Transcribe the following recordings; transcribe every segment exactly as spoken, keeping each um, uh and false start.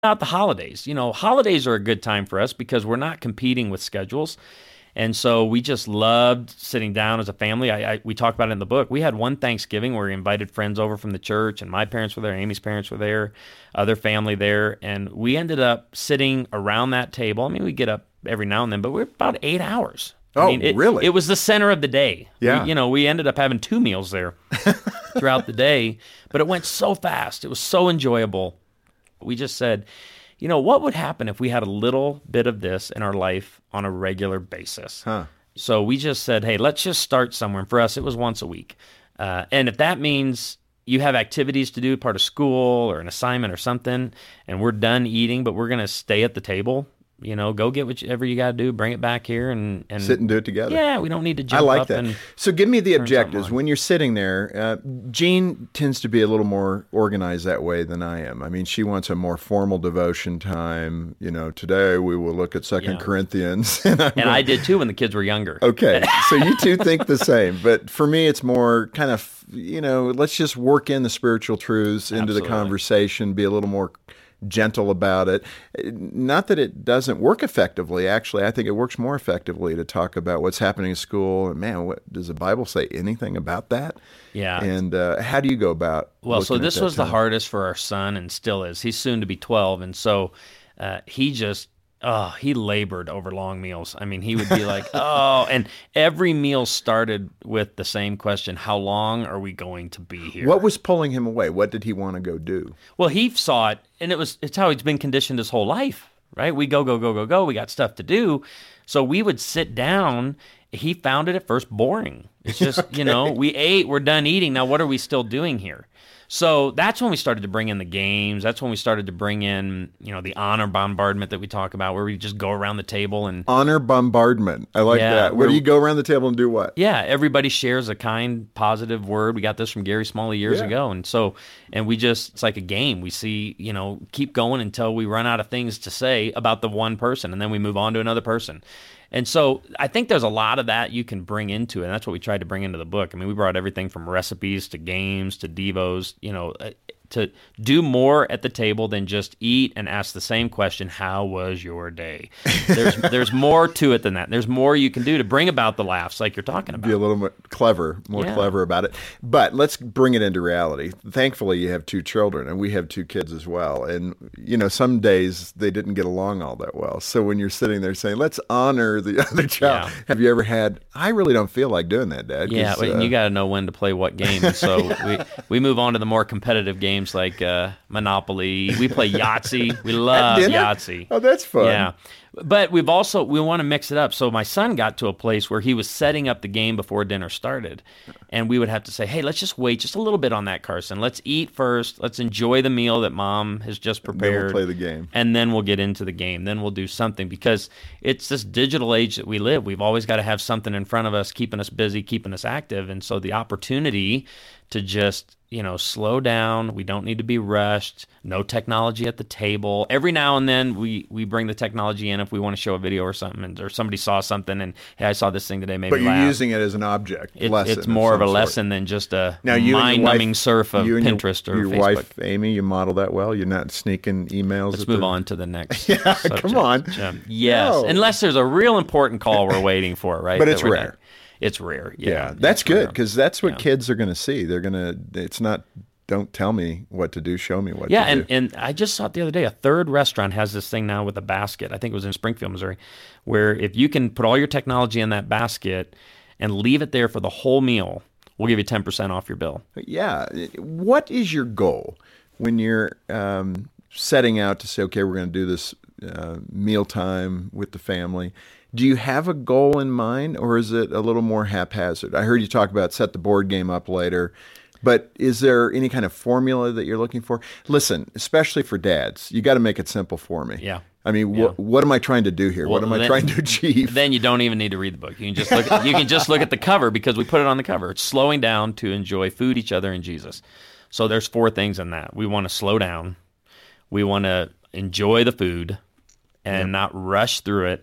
About the holidays, you know, holidays are a good time for us because we're not competing with schedules. And so we just loved sitting down as a family. I, I we talked about it in the book. We had one Thanksgiving where we invited friends over from the church, and my parents were there, Amy's parents were there, other family there, and we ended up sitting around that table. I mean, we get up every now and then, but we're about eight hours. Oh, I mean, it, really? It was the center of the day. Yeah. We, you know, we ended up having two meals there throughout the day, but it went so fast. It was so enjoyable. We just said, you know, what would happen if we had a little bit of this in our life on a regular basis? Huh. So we just said, hey, let's just start somewhere. And for us, it was once a week. Uh, and if that means you have activities to do, part of school or an assignment or something, and we're done eating, but we're going to stay at the table, you know, go get whatever you got to do, bring it back here and, and sit and do it together. Yeah, we don't need to jump I like up that. and So give me the turn something objectives. on. When you're sitting there, uh, Jean tends to be a little more organized that way than I am. I mean, she wants a more formal devotion time. You know, today we will look at Second Yeah. Corinthians. and I'm And I did too when the kids were younger. Okay, so you two think the same, but for me, it's more kind of, you know, let's just work in the spiritual truths into the Absolutely. conversation, be a little more gentle about it. Not that it doesn't work effectively. Actually, I think it works more effectively to talk about what's happening in school. And man, what, does the Bible say anything about that? Yeah. And uh, how do you go about? Well, so looking at this that was the time? hardest for our son, and still is. He's soon to be twelve, and so uh, he just, oh, he labored over long meals. I mean, he would be like, oh, and every meal started with the same question: how long are we going to be here? What was pulling him away? What did he want to go do? Well, he saw it, and it was it's how he's been conditioned his whole life, right? We go, go, go, go, go. We got stuff to do. So we would sit down. He found it at first boring. It's just, okay. you know, we ate, we're done eating. Now, what are we still doing here? So that's when we started to bring in the games. That's when we started to bring in, you know, the honor bombardment that we talk about, where we just go around the table and honor bombardment. I like Yeah, that. Where do we're- you go around the table and do what? yeah, everybody shares a kind, positive word. We got this from Gary Smalley years Yeah. ago, and so and we just it's like a game. We see, you know, keep going until we run out of things to say about the one person, and then we move on to another person. And so I think there's a lot of that you can bring into it, and that's what we tried to bring into the book. I mean, we brought everything from recipes to games to devos, you know, uh, to do more at the table than just eat and ask the same question, how was your day? There's there's more to it than that. There's more you can do to bring about the laughs like you're talking about. Be a little more clever, more Yeah. clever about it. But let's bring it into reality. Thankfully, you have two children, and we have two kids as well. And, you know, some days they didn't get along all that well. So when you're sitting there saying, let's honor the other child, Yeah. have you ever had, I really don't feel like doing that, Dad. 'cause, Yeah, but uh, you got to know when to play what game. And so we, we move on to the more competitive games like uh, Monopoly. We play Yahtzee. We love dinner? Yahtzee. Oh, that's fun. Yeah. But we've also, we want to mix it up. So my son got to a place where he was setting up the game before dinner started. And we would have to say, hey, let's just wait just a little bit on that, Carson. Let's eat first. Let's enjoy the meal that Mom has just Then prepared. we'll play the game. And then we'll get into the game. Then we'll do something, because it's this digital age that we live. We've always got to have something in front of us, keeping us busy, keeping us active. And so the opportunity to just, you know, slow down. We don't need to be rushed. No technology at the table. Every now and then we, we bring the technology in if we want to show a video or something, and, or somebody saw something and, hey, I saw this thing today, maybe But you're laugh. using it as an object It- lesson. it's more of a some sort. lesson than just a Now, you and your mind-numbing wife- surf of you and your- Pinterest or your Facebook. wife, Amy, you model that well. You're not sneaking emails. Let's at move the- on to the next Yeah, subject. come on. Um, yes, No. unless there's a real important call we're waiting for, right? But that it's we're rare. not- It's rare. Yeah, Yeah, that's it's good rare. because that's what Yeah. kids are going to see. They're going to. It's not. Don't tell me what to do. Show me what Yeah, to and, do. and I just saw it the other day. A third restaurant has this thing now with a basket. I think it was in Springfield, Missouri, where if you can put all your technology in that basket and leave it there for the whole meal, we'll give you ten percent off your bill. Yeah. What is your goal when you're um, setting out to say, okay, we're going to do this uh, mealtime with the family? Do you have a goal in mind, or is it a little more haphazard? I heard you talk about set the board game up later, but is there any kind of formula that you're looking for? Listen, especially for dads, you got to make it simple for me. Yeah. I mean, Yeah. wh- what am I trying to do here? what Well, am I then- trying to achieve? Then you don't even need to read the book. You can just look. You can just look at the cover, because we put it on the cover. It's slowing down to enjoy food, each other, and Jesus. So there's four things in that. We want to slow down. We want to enjoy the food and not rush through it.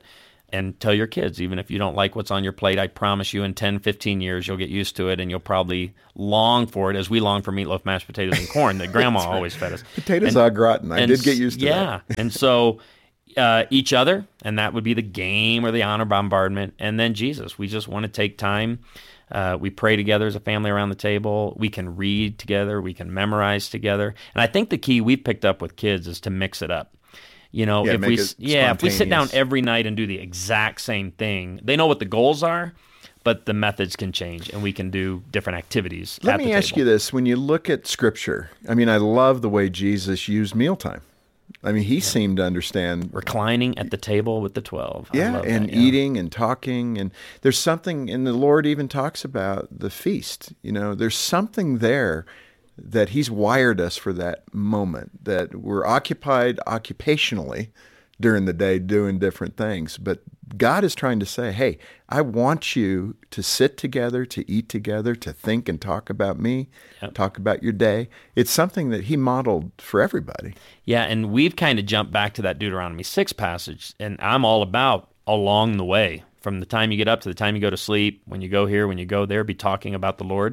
And tell your kids, even if you don't like what's on your plate, I promise you in ten, fifteen years, you'll get used to it and you'll probably long for it as we long for meatloaf, mashed potatoes, and corn that Grandma right. always fed us. Potatoes and, au gratin. I did get used to yeah. that. Yeah. And so uh, each other, and that would be the game or the honor bombardment. And then Jesus. We just want to take time. Uh, we pray together as a family around the table. We can read together. We can memorize together. And I think the key we've picked up with kids is to mix it up. You know, yeah, if we yeah, if we sit down every night and do the exact same thing, they know what the goals are, but the methods can change and we can do different activities. Let at me the ask table. you this. When you look at Scripture, I mean, I love the way Jesus used mealtime. I mean, he yeah. seemed to understand. Reclining at the table with the twelve. Yeah, I love and that, yeah. eating and talking. And there's something, and the Lord even talks about the feast. You know, there's something there that he's wired us for that moment, that we're occupied occupationally during the day doing different things. But God is trying to say, hey, I want you to sit together, to eat together, to think and talk about me, yep. talk about your day. It's something that he modeled for everybody. Yeah, and we've kind of jumped back to that Deuteronomy six passage, and I'm all about along the way, from the time you get up to the time you go to sleep, when you go here, when you go there, be talking about the Lord.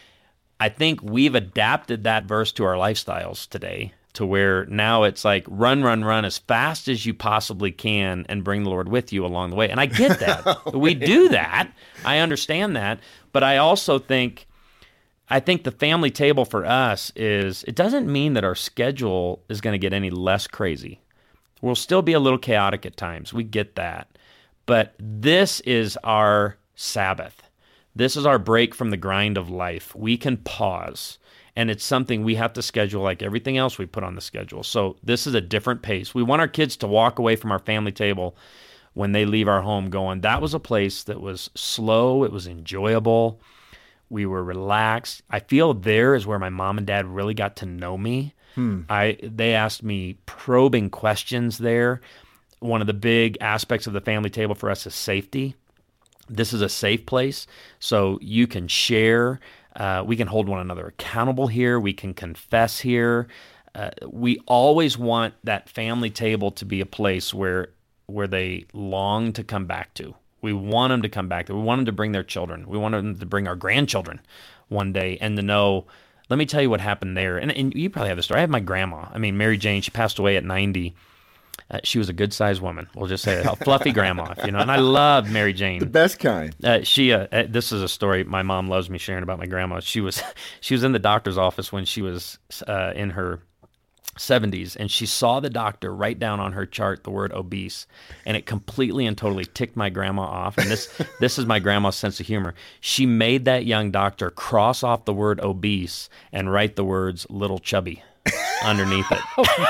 I think we've adapted that verse to our lifestyles today, to where now it's like run, run, run as fast as you possibly can and bring the Lord with you along the way. And I get that. oh, we do that. I understand that. But I also think, I think the family table for us is, it doesn't mean that our schedule is going to get any less crazy. We'll still be a little chaotic at times. We get that. But this is our Sabbath. This is our break from the grind of life. We can pause, and it's something we have to schedule like everything else we put on the schedule. So this is a different pace. We want our kids to walk away from our family table when they leave our home going, that was a place that was slow, it was enjoyable, we were relaxed. I feel there is where my mom and dad really got to know me. Hmm. I They asked me probing questions there. One of the big aspects of the family table for us is safety. This is a safe place, so you can share. Uh, we can hold one another accountable here. We can confess here. Uh, we always want that family table to be a place where where they long to come back to. We want them to come back to. We want them to bring their children. We want them to bring our grandchildren one day and to know, let me tell you what happened there. And, and you probably have the story. I have my grandma. I mean, Mary Jane, she passed away at ninety. Uh, she was a good-sized woman. We'll just say a fluffy grandma, you know. And I love Mary Jane, the best kind. Uh, she, uh, uh, this is a story my mom loves me sharing about my grandma. She was, she was in the doctor's office when she was uh, in her seventies, and she saw the doctor write down on her chart the word obese, and it completely and totally ticked my grandma off. And this, this is my grandma's sense of humor. She made that young doctor cross off the word obese and write the words little chubby underneath it.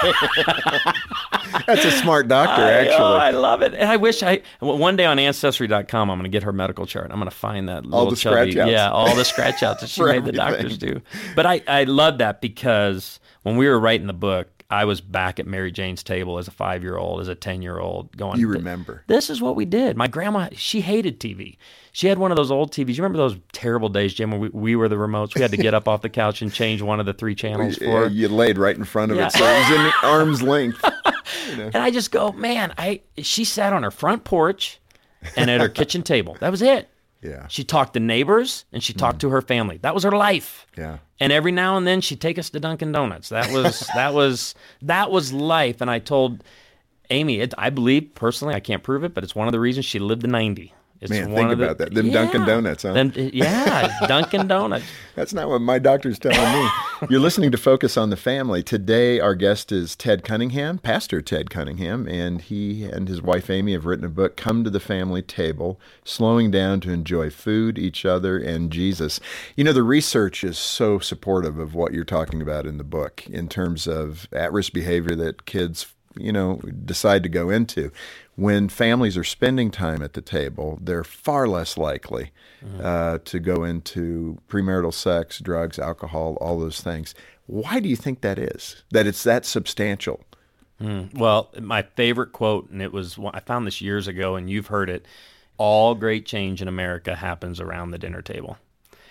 That's a smart doctor, I, actually. Oh, I love it. And I wish I, one day on Ancestry dot com, I'm going to get her medical chart. I'm going to find that little all the chubby. scratch outs. Yeah, all the scratch outs that she made the doctors do. But I, I love that because when we were writing the book, I was back at Mary Jane's table as a five-year-old, as a ten-year-old, going, you remember. This is what we did. My grandma, she hated T V. She had one of those old T Vs. You remember those terrible days, Jim, when we, we were the remotes? We had to get up off the couch and change one of the three channels for her. You laid right in front of yeah. it, so it was in arm's length. You know. And I just go, man, I. She sat on her front porch and at her kitchen table. That was it. Yeah. She talked to neighbors and she talked mm. to her family. That was her life. Yeah. And every now and then she'd take us to Dunkin' Donuts. That was that was that was life. And I told Amy, it, I believe personally, I can't prove it, but it's one of the reasons she lived to ninety. It's Man, one think of the, about that. Them yeah. Dunkin' Donuts, huh? Them, yeah, Dunkin' Donuts. That's not what my doctor's telling me. You're listening to Focus on the Family. Today, our guest is Ted Cunningham, Pastor Ted Cunningham, and he and his wife Amy have written a book, Come to the Family Table, Slowing Down to Enjoy Food, Each Other, and Jesus. You know, the research is so supportive of what you're talking about in the book in terms of at-risk behavior that kids, you know, decide to go into. When families are spending time at the table, they're far less likely mm-hmm. uh, to go into premarital sex, drugs, alcohol, all those things. Why do you think that is, that it's that substantial? Mm. Well, my favorite quote, and it was, I found this years ago, and you've heard it, all great change in America happens around the dinner table.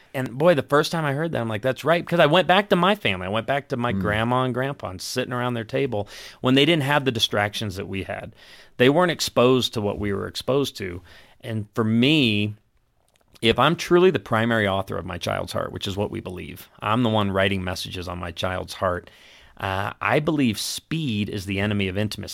And boy, the first time I heard that, I'm like, that's right. Because I went back to my family. I went back to my mm. grandma and grandpa and sitting around their table when they didn't have the distractions that we had. They weren't exposed to what we were exposed to. And for me, if I'm truly the primary author of my child's heart, which is what we believe, I'm the one writing messages on my child's heart, uh, I believe speed is the enemy of intimacy.